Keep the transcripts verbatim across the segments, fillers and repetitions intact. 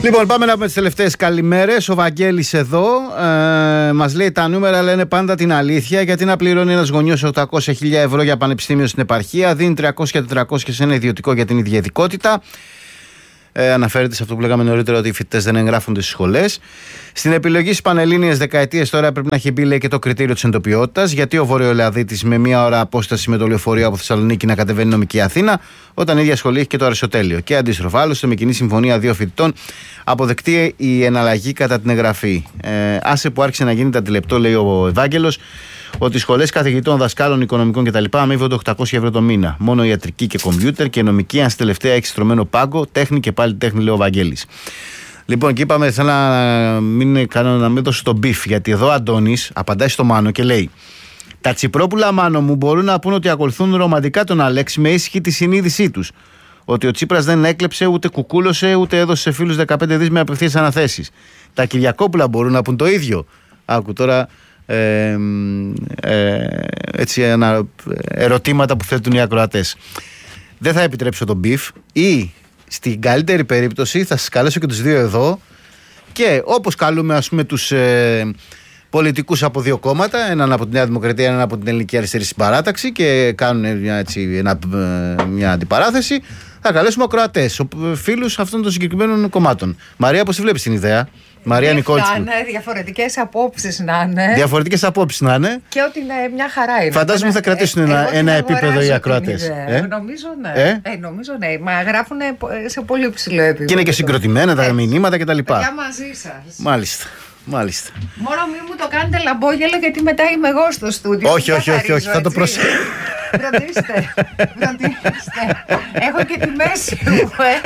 Λοιπόν, πάμε να πούμε τις τελευταίες καλημέρες. Ο Βαγγέλης εδώ ε, μας λέει τα νούμερα λένε πάντα την αλήθεια. Γιατί να πληρώνει ένας γονιός οκτακόσια χιλιάδες ευρώ για πανεπιστήμιο στην επαρχία, δίνει τριακόσια με τετρακόσια σε ένα ιδιωτικό για την ίδια ειδικότητα. Ε, αναφέρεται σε αυτό που λέγαμε νωρίτερα, ότι οι φοιτητές δεν εγγράφονται στις σχολές. Στην επιλογή στις Πανελλήνιες δεκαετίες τώρα πρέπει να έχει μπει, λέει, και το κριτήριο της εντοπιότητας. Γιατί ο Βορειοελλαδίτης με μία ώρα απόσταση με το λεωφορείο από Θεσσαλονίκη να κατεβαίνει νομική Αθήνα, όταν η ίδια σχολή έχει και το Αριστοτέλειο. Και αντίστροφα, άλλωστε με κοινή συμφωνία δύο φοιτητών αποδεκτεί η εναλλαγή κατά την εγγραφή. Ε, άσε που άρχισε να γίνεται αντιλεπτό, λέει ο Ευάγγελος, ότι οι σχολές καθηγητών, δασκάλων, οικονομικών κτλ. Αμείβονται οκτακόσια ευρώ το μήνα. Μόνο ιατρική και κομπιούτερ και νομική, αν στη τελευταία έχει στρωμένο πάγκο, τέχνη και πάλι τέχνη, λέει ο Βαγγέλης. Λοιπόν, και είπαμε, θέλω να μην, κάνω, να μην δώσω τον μπιφ, γιατί εδώ ο Αντώνης απαντάει στο Μάνο και λέει: τα Τσιπρόπουλα, Μάνο μου, μπορούν να πούν ότι ακολουθούν ρομαντικά τον Αλέξη με ήσυχη τη συνείδησή τους. Ότι ο Τσίπρας δεν έκλεψε, ούτε κουκούλωσε, ούτε έδωσε σε φίλους δεκαπέντε δις με απευθείας αναθέσεις. Τα Κυριακόπουλα μπορούν να πούν το ίδιο. Άκου τώρα. Ε, ε, έτσι, ένα, ερωτήματα που θέτουν οι ακροατές. Δεν θα επιτρέψω τον μπιφ, ή στην καλύτερη περίπτωση θα σας καλέσω και τους δύο εδώ, και όπως καλούμε, ας πούμε, τους ε, πολιτικούς από δύο κόμματα, έναν από τη Νέα Δημοκρατία, έναν από την Ελληνική Αριστερή Συμπαράταξη, και κάνουν μια, έτσι, ένα, μια αντιπαράθεση, θα καλέσουμε ακροατές, φίλους αυτών των συγκεκριμένων κομμάτων. Μαρία, πώς τη βλέπεις την ιδέα? Μαρία Νικόλτσου. Να είναι διαφορετικές απόψεις να είναι. Διαφορετικές απόψεις να είναι. Και ότι είναι μια χαρά είναι. Φαντάζομαι θα κρατήσουν ε, ένα, ένα επίπεδο οι ακροατές. Ε? Νομίζω ναι. Ε? Ε, νομίζω ναι. Μα γράφουν σε πολύ ψηλό επίπεδο. Και είναι και συγκροτημένα τα μηνύματα κτλ. Για μαζί σας. Μάλιστα. Μάλιστα. Μόνο μην μου το κάνετε λαμπόγελο, γιατί μετά είμαι εγώ στο στούντιο. Όχι, όχι, όχι, όχι, θα το προσέξω. Φροντίστε, φροντίστε. Έχω και τη μέση μου, ε.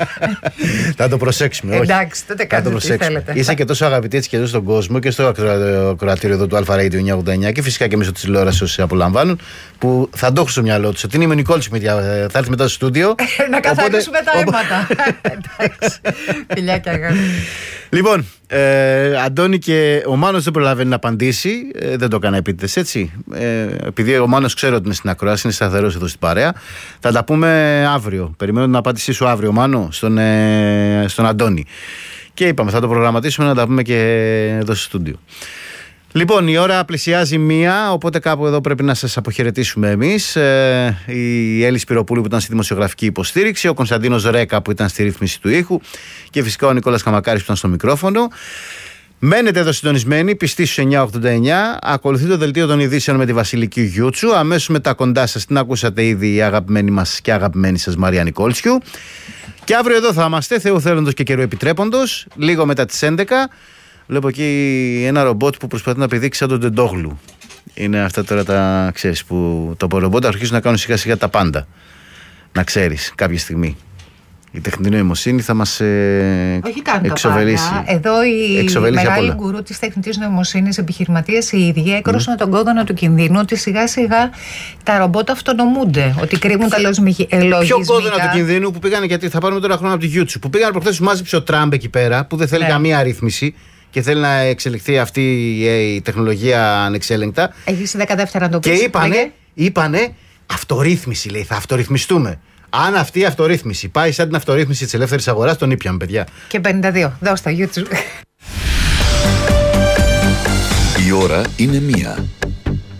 Θα το προσέξουμε, όχι. Εντάξει, τότε κάντε τι θέλετε. Είσαι και τόσο αγαπητή έτσι και εδώ στον κόσμο, και στο ακροατήριο εδώ του Αλφα Radio εννιακόσια ογδόντα εννιά, και φυσικά και μέσω της τηλεόρασης όσοι απολαμβάνουν, που θα το έχω στο μυαλό τους ότι είναι η Νικόλτσου, θα έρθει μετά στο στούντιο. Να καθαρίσουμε τα αίματα. Εντάξει, φιλιά και αγάπη. Λοιπόν, ε, Αντώνη, και ο Μάνος δεν προλαβαίνει να απαντήσει, ε, δεν το έκανα επίτηδες, έτσι. Ε, επειδή ο Μάνος ξέρω ότι είναι στην ακρόαση, είναι σταθερός εδώ στην παρέα, θα τα πούμε αύριο. Περιμένω την απάντησή σου αύριο, Μάνο, στον, ε, στον Αντώνη. Και είπαμε, θα το προγραμματίσουμε να τα πούμε και εδώ στο στούντιο. Λοιπόν, η ώρα πλησιάζει μία, οπότε κάπου εδώ πρέπει να σας αποχαιρετήσουμε εμείς. Ε, η Έλλη Σπυροπούλου που ήταν στη δημοσιογραφική υποστήριξη, ο Κωνσταντίνος Ρέκα που ήταν στη ρύθμιση του ήχου, και φυσικά ο Νικόλας Καμακάρης που ήταν στο μικρόφωνο. Μένετε εδώ συντονισμένοι, πιστοί στους εννιακόσια ογδόντα εννιά. Ακολουθεί το δελτίο των ειδήσεων με τη Βασιλική Γιούτσου. Αμέσως μετά κοντά σας, την ακούσατε ήδη, η αγαπημένη μας και αγαπημένη σας Μαρία Νικόλτσιου. Και αύριο εδώ θα είμαστε, Θεού θέλοντος και καιρού επιτρέποντος, λίγο μετά τις έντεκα. Βλέπω εκεί ένα ρομπότ που προσπαθεί να πηδήξει σαν τον Τεντόγλου. Είναι αυτά τώρα τα, ξέρεις, που το ρομπότ αρχίζουν να κάνουν σιγά σιγά τα πάντα. Να ξέρεις, κάποια στιγμή. Η τεχνητή νοημοσύνη θα μας ε, Όχι κάνουν εξοβελήσει. Τα πάντα. Εδώ οι εξοβελήσει μεγάλοι γκουρού της τεχνητής νοημοσύνης, επιχειρηματίες οι ίδιοι, έκρουσαν mm. τον κόδωνα του κινδύνου, ότι σιγά σιγά τα ρομπότ αυτονομούνται. Ότι κρύβουν τα λογισμικά. Ποιο κόδωνα του κινδύνου που πήγανε, γιατί θα πάρουμε τώρα χρόνο από τη YouTube, που πήγανε προχθές, μάζεψε ο Τραμπ εκεί πέρα, που δεν θέλει ναι. καμία ρύθμιση. Και θέλει να εξελιχθεί αυτή η τεχνολογία ανεξέλεγκτα. Έχεις δέκα δεύτερα να το πεις. Και είπανε, είπανε αυτορύθμιση, λέει, θα αυτορυθμιστούμε. Αν αυτή η αυτορύθμιση πάει σαν την αυτορύθμιση της ελεύθερης αγοράς, τον ήπιαμε, παιδιά. Και πενήντα δύο, δώσ' τα YouTube. Η ώρα είναι μία.